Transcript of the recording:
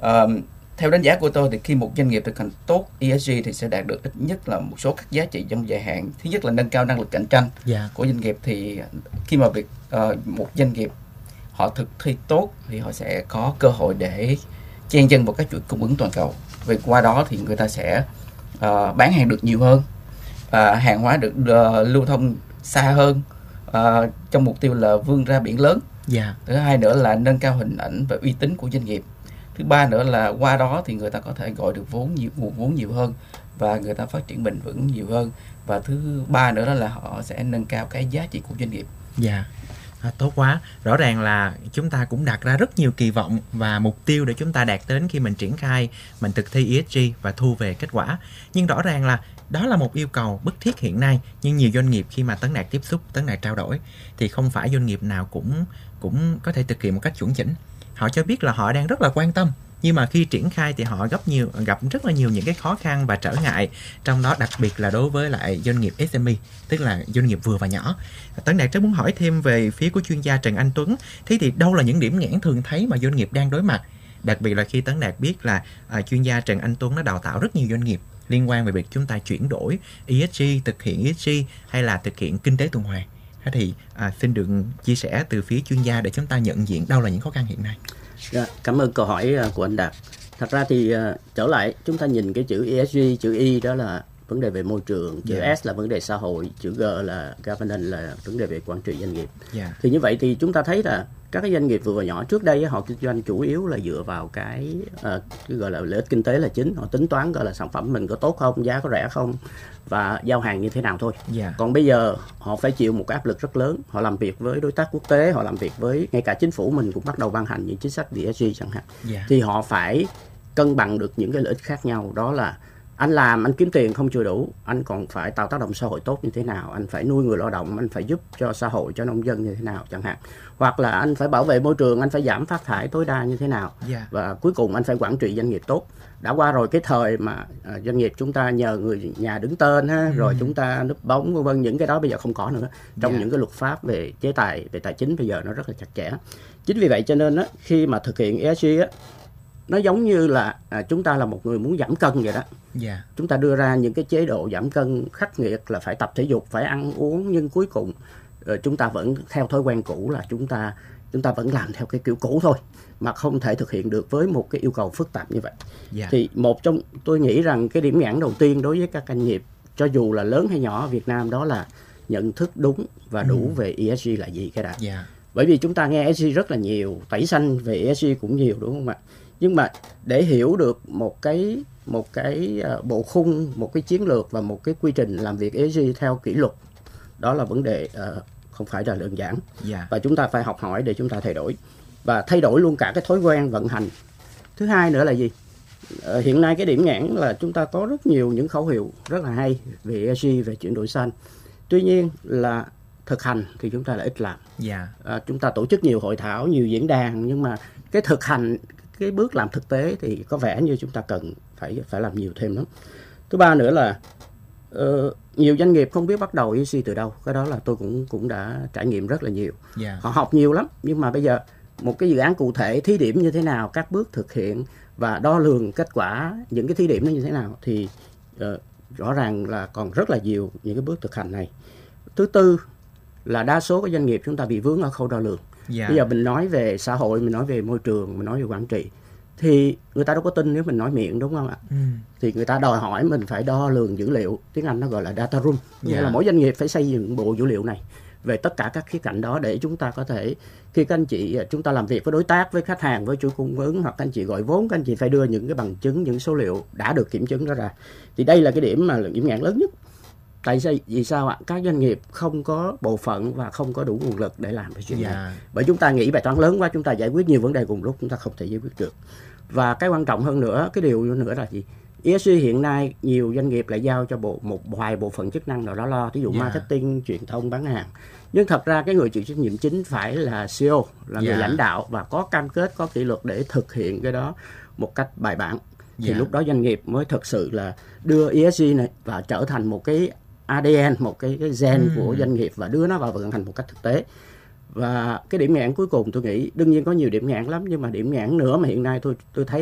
Theo đánh giá của tôi thì khi một doanh nghiệp thực hành tốt ESG thì sẽ đạt được ít nhất là một số các giá trị trong dài hạn. Thứ nhất là nâng cao năng lực cạnh tranh của doanh nghiệp. Thì khi mà một doanh nghiệp họ thực thi tốt thì họ sẽ có cơ hội để chen chân vào các chuỗi cung ứng toàn cầu. Vì qua đó thì người ta sẽ bán hàng được nhiều hơn, hàng hóa được lưu thông xa hơn, trong mục tiêu là vươn ra biển lớn. Thứ hai nữa là nâng cao hình ảnh và uy tín của doanh nghiệp. Thứ ba nữa là qua đó thì người ta có thể gọi được nguồn vốn nhiều hơn và người ta phát triển bền vững nhiều hơn. Và thứ ba nữa đó là họ sẽ nâng cao cái giá trị của doanh nghiệp. Tốt quá. Rõ ràng là chúng ta cũng đặt ra rất nhiều kỳ vọng và mục tiêu để chúng ta đạt đến khi mình triển khai, mình thực thi ESG và thu về kết quả. Nhưng rõ ràng là đó là một yêu cầu bức thiết hiện nay, nhưng nhiều doanh nghiệp khi mà Tấn Đạt tiếp xúc, Tấn Đạt trao đổi thì không phải doanh nghiệp nào cũng có thể thực hiện một cách chuẩn chỉnh. Họ cho biết là họ đang rất là quan tâm, nhưng mà khi triển khai thì họ gặp rất là nhiều những cái khó khăn và trở ngại, trong đó đặc biệt là đối với lại doanh nghiệp SME, tức là doanh nghiệp vừa và nhỏ. Tấn Đạt rất muốn hỏi thêm về phía của chuyên gia Trần Anh Tuấn. Thế thì đâu là những điểm nghẽn thường thấy mà doanh nghiệp đang đối mặt? Đặc biệt là khi Tấn Đạt biết là chuyên gia Trần Anh Tuấn đã đào tạo rất nhiều doanh nghiệp liên quan về việc chúng ta chuyển đổi ESG, thực hiện ESG hay là thực hiện kinh tế tuần hoàn. Thế thì xin được chia sẻ từ phía chuyên gia để chúng ta nhận diện đâu là những khó khăn hiện nay. Cảm ơn câu hỏi của anh Đạt. Thật ra thì trở lại chúng ta nhìn cái chữ ESG, chữ E đó là vấn đề về môi trường, chữ S là vấn đề xã hội, chữ G là governance, là vấn đề về quản trị doanh nghiệp. Thì như vậy thì chúng ta thấy là các cái doanh nghiệp vừa và nhỏ trước đây họ kinh doanh chủ yếu là dựa vào cái gọi là lợi ích kinh tế là chính. Họ tính toán gọi là sản phẩm mình có tốt không, giá có rẻ không và giao hàng như thế nào thôi. Còn bây giờ họ phải chịu một cái áp lực rất lớn. Họ làm việc với đối tác quốc tế, họ làm việc với ngay cả chính phủ mình cũng bắt đầu ban hành những chính sách ESG chẳng hạn. Thì họ phải cân bằng được những cái lợi ích khác nhau. Đó là anh kiếm tiền không chưa đủ, anh còn phải tạo tác động xã hội tốt như thế nào, anh phải nuôi người lao động, anh phải giúp cho xã hội, cho nông dân như thế nào chẳng hạn, hoặc là anh phải bảo vệ môi trường, anh phải giảm phát thải tối đa như thế nào, và cuối cùng anh phải quản trị doanh nghiệp tốt. Đã qua rồi cái thời mà doanh nghiệp chúng ta nhờ người nhà đứng tên rồi chúng ta núp bóng vân vân, những cái đó bây giờ không có nữa. Trong những cái luật pháp về chế tài, về tài chính bây giờ nó rất là chặt chẽ. Chính vì vậy cho nên khi mà thực hiện ESG nó giống như là chúng ta là một người muốn giảm cân vậy đó. Chúng ta đưa ra những cái chế độ giảm cân khắc nghiệt là phải tập thể dục, phải ăn uống, nhưng cuối cùng chúng ta vẫn theo thói quen cũ là chúng ta vẫn làm theo cái kiểu cũ thôi, mà không thể thực hiện được với một cái yêu cầu phức tạp như vậy. Thì tôi nghĩ rằng cái điểm nghẽn đầu tiên đối với các doanh nghiệp, cho dù là lớn hay nhỏ ở Việt Nam, đó là nhận thức đúng và đủ về ESG là gì cái đã. Bởi vì chúng ta nghe ESG rất là nhiều, tẩy xanh về ESG cũng nhiều, đúng không ạ? Nhưng mà để hiểu được một cái bộ khung, một cái chiến lược và một cái quy trình làm việc ESG theo kỷ luật, đó là vấn đề không phải là đơn giản. Và chúng ta phải học hỏi để chúng ta thay đổi, và thay đổi luôn cả cái thói quen vận hành. Thứ hai nữa là gì? Hiện nay cái điểm nghẽn là chúng ta có rất nhiều những khẩu hiệu rất là hay về ESG, về chuyển đổi xanh. Tuy nhiên là thực hành thì chúng ta lại ít làm. Chúng ta tổ chức nhiều hội thảo, nhiều diễn đàn, nhưng mà cái thực hành, cái bước làm thực tế thì có vẻ như chúng ta cần phải làm nhiều thêm lắm. Thứ ba nữa là nhiều doanh nghiệp không biết bắt đầu ESG từ đâu. Cái đó là tôi cũng đã trải nghiệm rất là nhiều. Họ học nhiều lắm, nhưng mà bây giờ một cái dự án cụ thể, thí điểm như thế nào, các bước thực hiện và đo lường kết quả những cái thí điểm nó như thế nào thì rõ ràng là còn rất là nhiều những cái bước thực hành này. Thứ tư là đa số các doanh nghiệp chúng ta bị vướng ở khâu đo lường. Bây giờ mình nói về xã hội, mình nói về môi trường, mình nói về quản trị thì người ta đâu có tin nếu mình nói miệng, đúng không ạ? Thì người ta đòi hỏi mình phải đo lường dữ liệu, tiếng Anh nó gọi là data room. Nghĩa là mỗi doanh nghiệp phải xây dựng bộ dữ liệu này về tất cả các khía cạnh đó, để chúng ta có thể, khi các anh chị chúng ta làm việc với đối tác, với khách hàng, với chuỗi cung ứng, hoặc các anh chị gọi vốn, các anh chị phải đưa những cái bằng chứng, những số liệu đã được kiểm chứng đó ra. Thì đây là cái điểm mà điểm nghẽn lớn nhất. Tại vì sao ạ? Các doanh nghiệp không có bộ phận và không có đủ nguồn lực để làm cái chuyện này. Bởi chúng ta nghĩ bài toán lớn quá, chúng ta giải quyết nhiều vấn đề cùng lúc, chúng ta không thể giải quyết được. Và cái quan trọng hơn nữa, cái điều nữa là gì? ESG hiện nay nhiều doanh nghiệp lại giao cho một vài bộ phận chức năng nào đó lo, ví dụ marketing, truyền thông, bán hàng. Nhưng thật ra cái người chịu trách nhiệm chính phải là CEO, là người lãnh đạo và có cam kết, có kỷ luật để thực hiện cái đó một cách bài bản. Thì lúc đó doanh nghiệp mới thực sự là đưa ESG này và trở thành một cái ADN, một cái gen của doanh nghiệp, và đưa nó vào vận hành một cách thực tế. Và cái điểm nghẽn cuối cùng tôi nghĩ, đương nhiên có nhiều điểm nghẽn lắm, nhưng mà điểm nghẽn nữa mà hiện nay tôi thấy